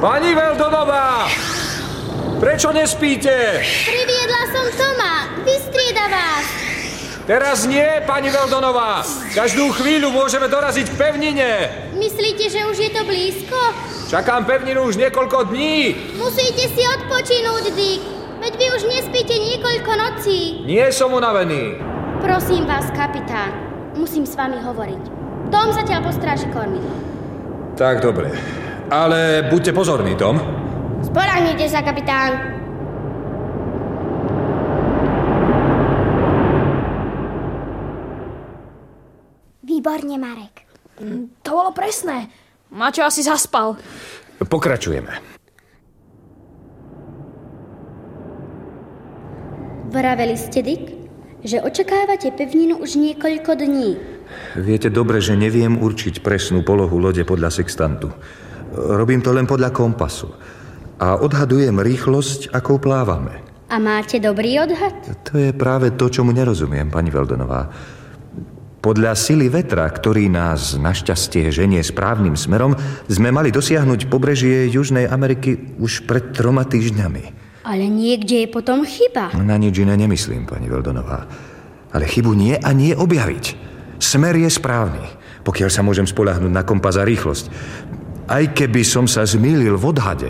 Pani Veldonová! Prečo nespíte? Priviedla som Toma. Vystrieda vás. Teraz nie, pani Veldonová. Každú chvíľu môžeme doraziť k pevnine. Myslíte, že už je to blízko? Čakám pevninu už niekoľko dní. Musíte si odpočinúť, Dick. Veď vy už nespíte niekoľko nocí. Nie som unavený. Prosím vás, kapitán. Musím s vami hovoriť. Tom zatiaľ postráži kormidlo. Tak, dobre. Ale buďte pozorní, Tom. Spoľahnite sa, kapitán. Výborne, Marek. To bolo presné. Maťo asi zaspal. Pokračujeme. Vraveli ste, Dick, že očakávate pevninu už niekoľko dní. Viete dobre, že neviem určiť presnú polohu lode podľa sextantu. Robím to len podľa kompasu. A odhadujem rýchlosť, akou plávame. A máte dobrý odhad? To je práve to, čomu nerozumiem, pani Veldonová. Podľa sily vetra, ktorý nás našťastie ženie správnym smerom, sme mali dosiahnuť pobrežie Južnej Ameriky už pred 3 týždňami. Ale niekde je potom chyba. Na nič iné nemyslím, pani Veldonová. Ale chybu nie a nie objaviť. Smer je správny, pokiaľ sa môžem spoľahnúť na kompas a rýchlosť. Aj keby som sa zmýlil v odhade,